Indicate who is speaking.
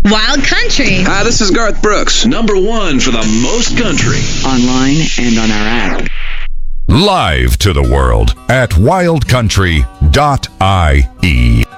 Speaker 1: Wild Country.
Speaker 2: Hi, this is Garth Brooks.
Speaker 3: #1 for the most country.
Speaker 4: Online and on our app.
Speaker 5: Live to the world at wildcountry.ie.